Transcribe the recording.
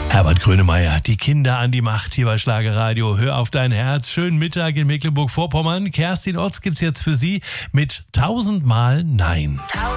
Herbert Grönemeyer, die Kinder an die Macht hier bei Schlagerradio. Hör auf dein Herz. Schönen Mittag in Mecklenburg-Vorpommern. Kerstin Otz gibt's jetzt für Sie mit 1000 Mal Nein. 1000